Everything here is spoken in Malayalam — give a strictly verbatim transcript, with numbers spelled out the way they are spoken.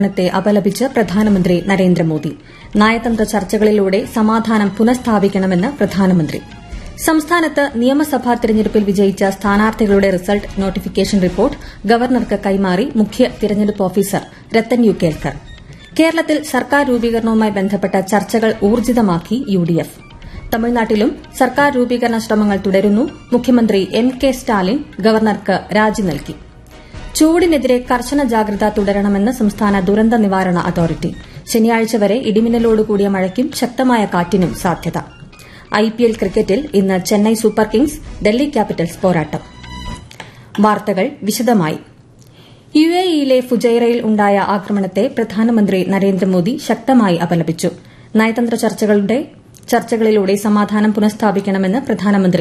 ത്തെ അപലപിച്ച് പ്രധാനമന്ത്രി നരേന്ദ്രമോദി. നയതന്ത്ര ചർച്ചകളിലൂടെ സമാധാനം പുനഃസ്ഥാപിക്കണമെന്ന് പ്രധാനമന്ത്രി. സംസ്ഥാനത്ത് നിയമസഭാ തെരഞ്ഞെടുപ്പിൽ വിജയിച്ച സ്ഥാനാർത്ഥികളുടെ റിസൾട്ട് നോട്ടിഫിക്കേഷൻ റിപ്പോർട്ട് ഗവർണർക്ക് കൈമാറി മുഖ്യ തെരഞ്ഞെടുപ്പ് ഓഫീസർ രത്തൻ യു കേൽക്കർ. കേരളത്തിൽ സർക്കാർ രൂപീകരണവുമായി ബന്ധപ്പെട്ട ചർച്ചകൾ ഊർജ്ജിതമാക്കി യുഡിഎഫ്. തമിഴ്നാട്ടിലും സർക്കാർ രൂപീകരണ ശ്രമങ്ങൾ തുടരുന്നു. മുഖ്യമന്ത്രി എം കെ സ്റ്റാലിൻ ഗവർണർക്ക് രാജി നൽകി. ചൂടിനെതിരെ കർശന ജാഗ്രത തുടരണമെന്ന് സംസ്ഥാന ദുരന്ത നിവാരണ അതോറിറ്റി. ശനിയാഴ്ച വരെ ഇടിമിന്നലോടുകൂടിയ മഴയ്ക്കും ശക്തമായ കാറ്റിനും സാധ്യത. ഐപിഎൽ ക്രിക്കറ്റിൽ ഇന്ന് Chennai super Kings Delhi Capitals പോരാട്ടം. വാർത്തകൾ വിശദമായി. യുഎഇയിലെ ഫുജൈറയിൽ ഉണ്ടായ ആക്രമണത്തെ പ്രധാനമന്ത്രി നരേന്ദ്രമോദി ശക്തമായി അപലപിച്ചു. നയതന്ത്ര ചർച്ചകളിലൂടെ സമാധാനം പുനഃസ്ഥാപിക്കണമെന്ന് പ്രധാനമന്ത്രി